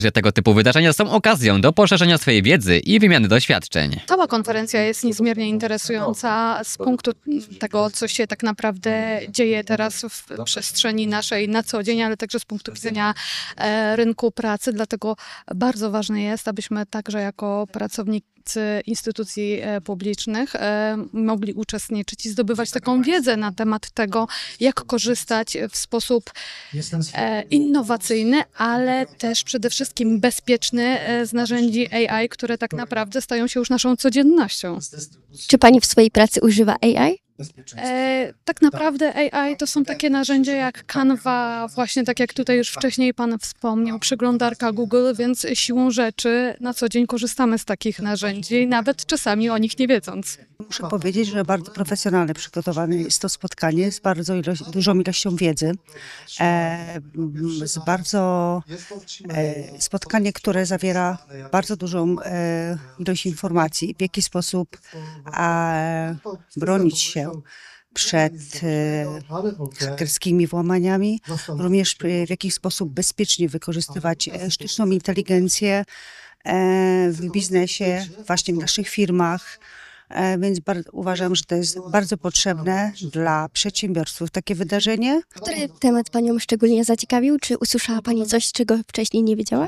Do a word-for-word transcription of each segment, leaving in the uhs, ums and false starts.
że tego typu wydarzenia są okazją do poszerzenia swojej wiedzy i wymiany doświadczeń. Cała konferencja jest niezmiernie interesująca z punktu tego, co się tak naprawdę dzieje teraz w przestrzeni naszej na co dzień, ale także z punktu widzenia e, rynku pracy. Dlatego bardzo ważne jest, abyśmy także jako pracownicy instytucji e, publicznych e, mogli uczestniczyć i zdobywać taką wiedzę na temat tego, jak korzystać w sposób e, innowacyjny, ale też przede wszystkim bezpieczny e, z narzędzi A I, które tak naprawdę stają się już naszą codziennością. Czy pani w swojej pracy używa A I? E, tak naprawdę A I to są takie narzędzia jak Canva, właśnie tak jak tutaj już wcześniej pan wspomniał, przeglądarka Google, więc siłą rzeczy na co dzień korzystamy z takich narzędzi, nawet czasami o nich nie wiedząc. Muszę powiedzieć, że bardzo profesjonalnie przygotowane jest to spotkanie z bardzo ilość, dużą ilością wiedzy, e, z bardzo e, spotkanie, które zawiera bardzo dużą e, ilość informacji, w jaki sposób e, bronić się przed e, hakerskimi włamaniami, również w jaki sposób bezpiecznie wykorzystywać e, sztuczną inteligencję e, w biznesie, właśnie w naszych firmach. E, więc bar- uważam, że to jest bardzo potrzebne dla przedsiębiorców takie wydarzenie. Który temat panią szczególnie zaciekawił? Czy usłyszała pani coś, czego wcześniej nie wiedziała?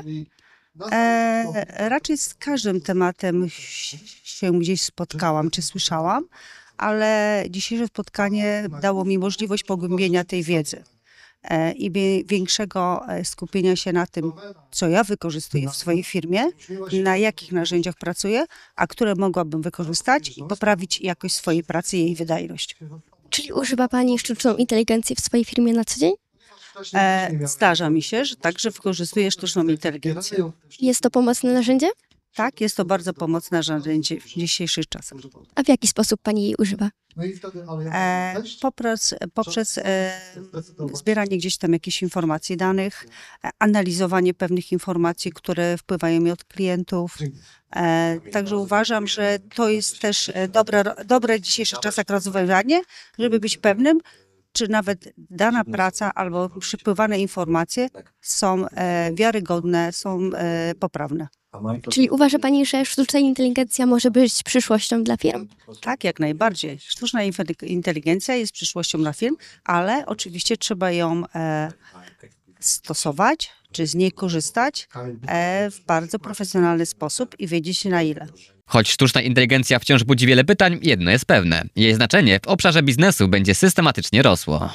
E, raczej z każdym tematem się gdzieś spotkałam czy słyszałam, ale dzisiejsze spotkanie dało mi możliwość pogłębienia tej wiedzy e, i wie- większego e, skupienia się na tym, co ja wykorzystuję w swojej firmie, na jakich narzędziach pracuję, a które mogłabym wykorzystać i poprawić jakość swojej pracy i jej wydajność. Czyli używa pani sztuczną inteligencję w swojej firmie na co dzień? E, zdarza mi się, że także wykorzystuję sztuczną inteligencję. Jest to pomocne narzędzie? Tak, jest to bardzo pomocne narzędzie w dzisiejszych czasach. A w jaki sposób pani jej używa? E, poprzez poprzez e, zbieranie gdzieś tam jakichś informacji, danych, e, analizowanie pewnych informacji, które wpływają mi od klientów. E, także uważam, że to jest też e, dobre, dobre w dzisiejszych czasach rozwiązanie, żeby być pewnym, czy nawet dana praca albo przypływane informacje są e, wiarygodne, są e, poprawne. Czyli uważa pani, że sztuczna inteligencja może być przyszłością dla firm? Tak, jak najbardziej. Sztuczna infe- inteligencja jest przyszłością dla firm, ale oczywiście trzeba ją e, stosować, czy z niej korzystać e, w bardzo profesjonalny sposób i wiedzieć na ile. Choć sztuczna inteligencja wciąż budzi wiele pytań, jedno jest pewne. Jej znaczenie w obszarze biznesu będzie systematycznie rosło.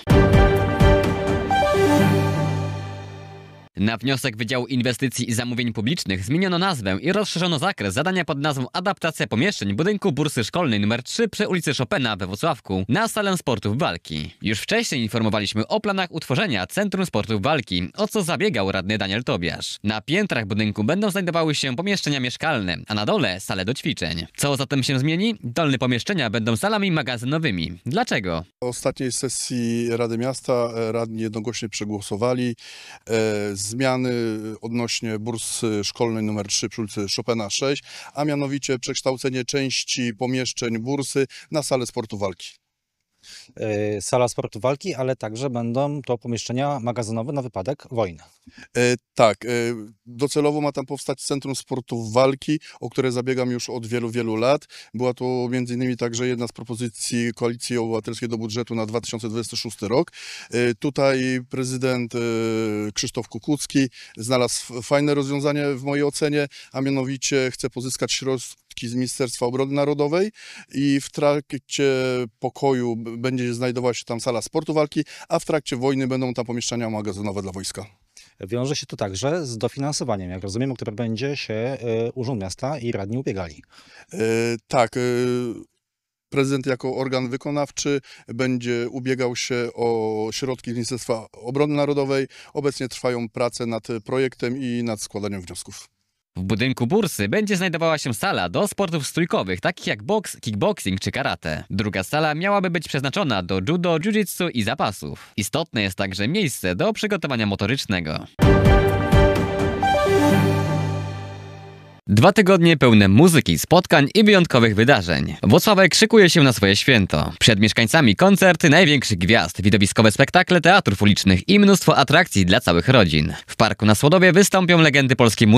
Na wniosek Wydziału Inwestycji i Zamówień Publicznych zmieniono nazwę i rozszerzono zakres zadania pod nazwą Adaptacja pomieszczeń budynku bursy szkolnej numer trzy przy ulicy Chopina we Włocławku na salę sportów walki. Już wcześniej informowaliśmy o planach utworzenia Centrum Sportów Walki, o co zabiegał radny Daniel Tobiasz. Na piętrach budynku będą znajdowały się pomieszczenia mieszkalne, a na dole sale do ćwiczeń. Co zatem się zmieni? Dolne pomieszczenia będą salami magazynowymi. Dlaczego? W ostatniej sesji Rady Miasta radni jednogłośnie przegłosowali e, zmiany odnośnie bursy szkolnej numer trzy przy ulicy Chopina sześć, a mianowicie przekształcenie części pomieszczeń bursy na salę sportu walki. Sala sportu walki, ale także będą to pomieszczenia magazynowe na wypadek wojny. E, tak, e, docelowo ma tam powstać Centrum Sportów Walki, o które zabiegam już od wielu, wielu lat. Była to między innymi także jedna z propozycji Koalicji Obywatelskiej do budżetu na dwa tysiące dwudziesty szósty rok. E, tutaj prezydent e, Krzysztof Kukucki znalazł fajne rozwiązanie w mojej ocenie, a mianowicie chce pozyskać środki z Ministerstwa Obrony Narodowej i w trakcie pokoju będzie znajdowała się tam sala sportu walki, a w trakcie wojny będą tam pomieszczenia magazynowe dla wojska. Wiąże się to także z dofinansowaniem, jak rozumiem, o które będzie się y, Urząd Miasta i radni ubiegali. E, tak, e, prezydent jako organ wykonawczy będzie ubiegał się o środki z Ministerstwa Obrony Narodowej. Obecnie trwają prace nad projektem i nad składaniem wniosków. W budynku bursy będzie znajdowała się sala do sportów stójkowych, takich jak boks, kickboxing czy karate. Druga sala miałaby być przeznaczona do judo, jiu-jitsu i zapasów. Istotne jest także miejsce do przygotowania motorycznego. Dwa tygodnie pełne muzyki, spotkań i wyjątkowych wydarzeń. Włocławek szykuje się na swoje święto. Przed mieszkańcami koncerty największych gwiazd, widowiskowe spektakle teatrów ulicznych i mnóstwo atrakcji dla całych rodzin. W parku na Słodowie wystąpią legendy polskiej muzyki.